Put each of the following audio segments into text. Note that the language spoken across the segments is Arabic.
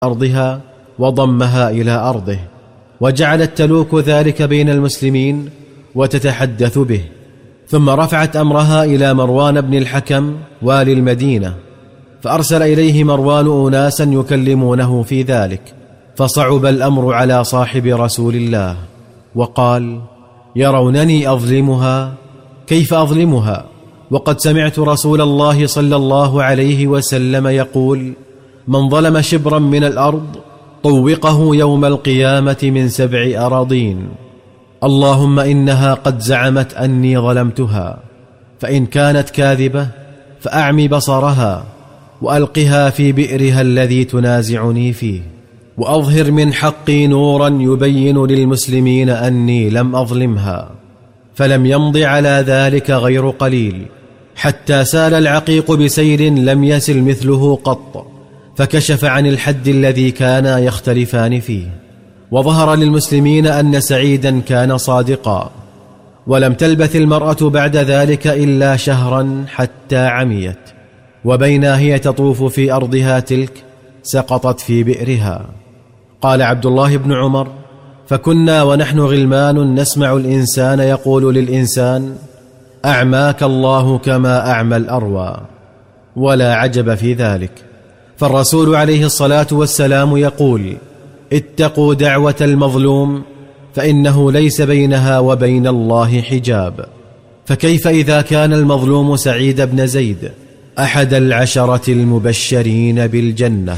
أرضها وضمها إلى أرضه، وجعلت تلوك ذلك بين المسلمين وتتحدث به. ثم رفعت أمرها إلى مروان بن الحكم والي المدينة، فأرسل إليه مروان أناسا يكلمونه في ذلك، فصعب الأمر على صاحب رسول الله، وقال: يرونني أظلمها؟ كيف أظلمها وقد سمعت رسول الله صلى الله عليه وسلم يقول: من ظلم شبرا من الأرض طوقه يوم القيامة من 7 أراضين. اللهم إنها قد زعمت أني ظلمتها، فإن كانت كاذبة فأعمي بصرها وألقها في بئرها الذي تنازعني فيه، وأظهر من حقي نورا يبين للمسلمين أني لم أظلمها. فلم يمض على ذلك غير قليل حتى سال العقيق بسيل لم يسل مثله قط، فكشف عن الحد الذي كانا يختلفان فيه، وظهر للمسلمين أن سعيدا كان صادقا. ولم تلبث المرأة بعد ذلك إلا شهرا حتى عميت، وبينا هي تطوف في أرضها تلك سقطت في بئرها. قال عبد الله بن عمر: فكنا ونحن غلمان نسمع الإنسان يقول للإنسان: أعماك الله كما أعمى الأروى. ولا عجب في ذلك، فالرسول عليه الصلاة والسلام يقول: اتقوا دعوة المظلوم فإنه ليس بينها وبين الله حجاب. فكيف إذا كان المظلوم سعيد بن زيد أحد 10 المبشرين بالجنة؟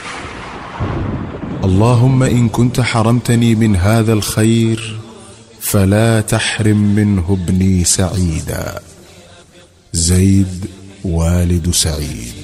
اللهم إن كنت حرمتني من هذا الخير فلا تحرم منه ابني سعيدا. زيد والد سعيد.